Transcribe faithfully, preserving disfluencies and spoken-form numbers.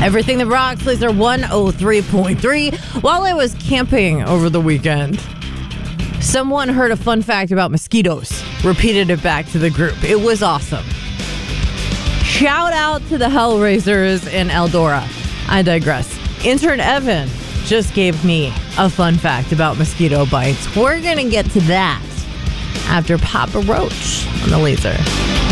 Everything that rocks, Laser one oh three point three. While I was camping over the weekend, someone heard a fun fact about mosquitoes, repeated it back to the group. It was awesome. Shout out to the Hellraisers in Eldora. I digress. Intern Evan just gave me a fun fact about mosquito bites. We're going to get to that after Papa Roach on the Laser.